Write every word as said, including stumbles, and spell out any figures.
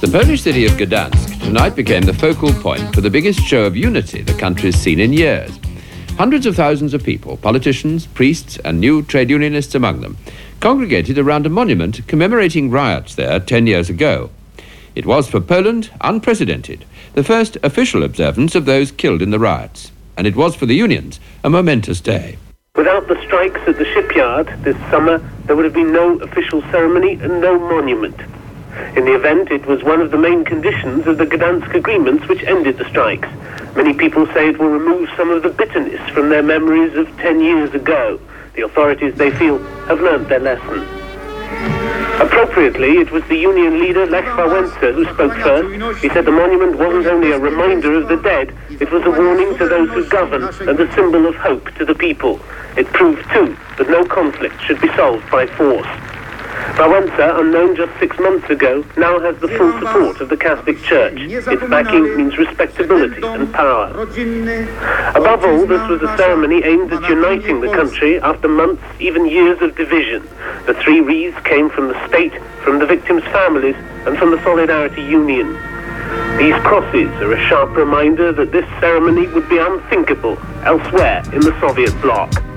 Polish city of Gdansk tonight became the focal point for the biggest show of unity the country's seen in years. Hundreds of thousands of people, politicians, priests and new trade unionists among them, congregated around a monument commemorating riots there ten years ago. It was for Poland unprecedented, the first official observance of those killed in the riots. And it was for the unions a momentous day. Without the strikes at the shipyard this summer, there would have been no official ceremony and no monument. In the event, it was one of the main conditions of the Gdansk agreements which ended the strikes. Many people say it will remove some of the bitterness from their memories of ten years ago. The authorities, they feel, have learned their lesson. Appropriately, it was the union leader Lech Wałęsa who spoke first. He said the monument wasn't only a reminder of the dead, it was a warning to those who govern and a symbol of hope to the people. It proved, too, that no conflict should be solved by force. Wałęsa, unknown just six months ago, now has the full support of the Catholic Church. Its backing means respectability and power. Above all, this was a ceremony aimed at uniting the country after months, even years of division. The three wreaths came from the state, from the victims' families, and from the Solidarity Union. These crosses are a sharp reminder that this ceremony would be unthinkable elsewhere in the Soviet bloc.